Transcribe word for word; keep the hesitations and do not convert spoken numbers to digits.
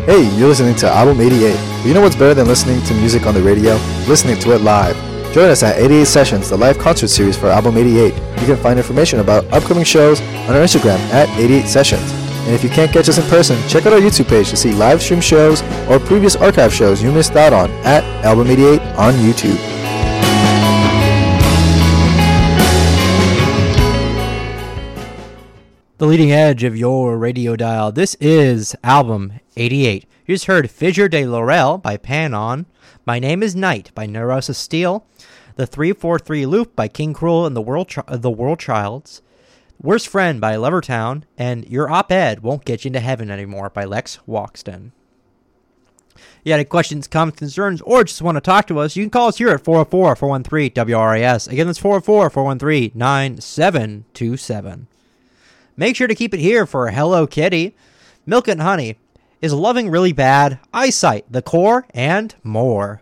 Hey, you're listening to Album eighty-eight. But you know what's better than listening to music on the radio? Listening to it live. Join us at eighty-eight Sessions, the live concert series for Album eighty-eight. You can find information about upcoming shows on our Instagram at eighty-eight Sessions. And if you can't catch us in person, check out our YouTube page to see live stream shows or previous archive shows you missed out on at Album eighty-eight on YouTube. The leading edge of your radio dial. This is Album eighty-eight. You just heard Fissure de Laurel by Panon. My Name is Night by Neurosis Steel. The three four three Loop by King Cruel and the World Chi- the World Childs. Worst Friend by Levertown. And Your Op-Ed Won't Get You Into Heaven Anymore by Lex Walkston. You got any questions, comments, concerns, or just want to talk to us, you can call us here at four oh four, four one three, W R I S. Again, that's four oh four, four one three, nine seven two seven. Make sure to keep it here for Hello Kitty, Milk and Honey, Is Loving Really Bad, Eyesight, The Core, and more.